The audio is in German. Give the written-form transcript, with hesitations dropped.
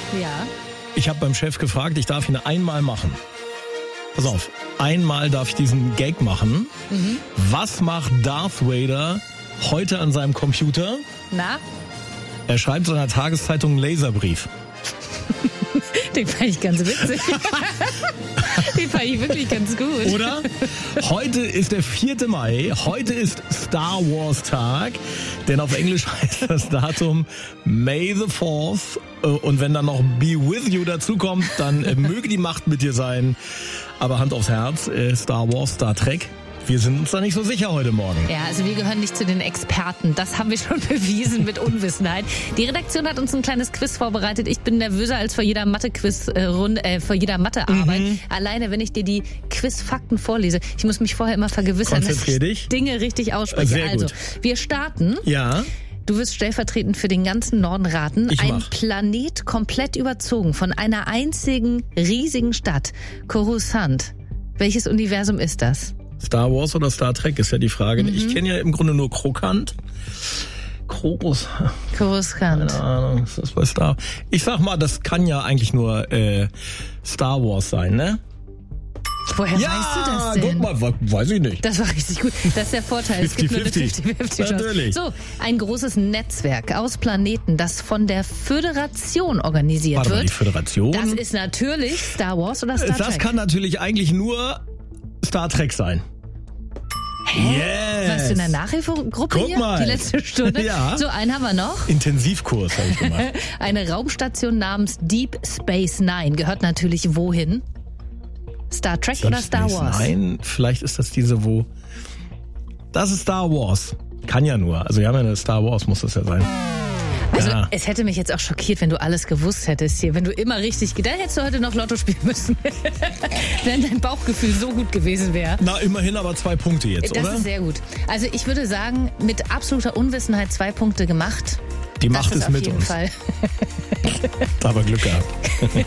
Ja. Ich habe beim Chef gefragt, ich darf ihn einmal machen. Pass auf, einmal darf ich diesen Gag machen. Was macht Darth Vader heute an seinem Computer? Na? Er schreibt seiner Tageszeitung einen Laserbrief. Den fand ich ganz witzig. Den fand ich wirklich ganz gut. Oder? Heute ist der 4. Mai. Heute ist Star Wars Tag. Denn auf Englisch heißt das Datum May the 4th. Und wenn dann noch Be With You dazukommt, dann möge die Macht mit dir sein. Aber Hand aufs Herz, Star Wars, Star Trek. Wir sind uns da nicht so sicher heute Morgen. Ja, also wir gehören nicht zu den Experten. Das haben wir schon bewiesen mit Unwissenheit. Die Redaktion hat uns ein kleines Quiz vorbereitet. Ich bin nervöser als vor jeder Mathe-Quiz-Runde, vor jeder Mathearbeit. Alleine, wenn ich dir die Quiz-Fakten vorlese. Ich muss mich vorher immer vergewissern, dass ich Dinge richtig ausspreche. Sehr also, gut. wir starten. Ja. Du wirst stellvertretend für den ganzen Norden raten. Ein Planet komplett überzogen von einer einzigen riesigen Stadt. Coruscant. Welches Universum ist das? Star Wars oder Star Trek ist ja die Frage. Ich kenne ja im Grunde nur Krokant. Coruscant. Keine Ahnung, ist das bei Star? Ich sag mal, das kann ja eigentlich nur Star Wars sein, ne? Woher weißt du das denn? Guck mal, weiß ich nicht. Das war richtig gut. Das ist der Vorteil. Es gibt nur eine 50-50 Chance. Natürlich. So, ein großes Netzwerk aus Planeten, das von der Föderation organisiert Warte mal, wird. die Föderation? Das ist natürlich Star Wars oder Star Trek. Das kann natürlich eigentlich nur Star Trek sein. Hä? Yes. Warst du in der Nachhilfegruppe hier? Mal. Die letzte Stunde? Ja. So, einen haben wir noch. Intensivkurs habe ich gemacht. Eine Raumstation namens Deep Space Nine gehört natürlich wohin? Star Trek oder Star Wars? Nein, vielleicht ist das diese, wo... Das ist Star Wars. Kann ja nur. Also wir haben ja eine Star Wars, muss das ja sein. Also Ja. es hätte mich jetzt auch schockiert, wenn du alles gewusst hättest hier. Wenn du immer richtig... Dann hättest du heute noch Lotto spielen müssen. Wenn dein Bauchgefühl so gut gewesen wäre. Na, immerhin aber 2 Punkte jetzt, Das oder? ist sehr gut. Also ich würde sagen, mit absoluter Unwissenheit 2 Punkte gemacht. Die Macht Das ist auf mit jeden uns. Fall. Da haben wir Glück gehabt.